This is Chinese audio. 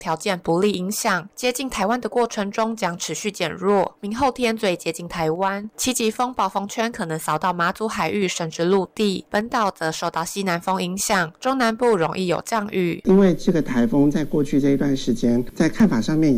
条件不利影响，接近台湾的过程中将持续减弱，明后天最接近台湾，7级风暴风圈可能扫到马祖海域甚至陆地，本岛则受到西南风影响，中南部容易有降雨。 因为这个台风在过去这一段时间在看法上面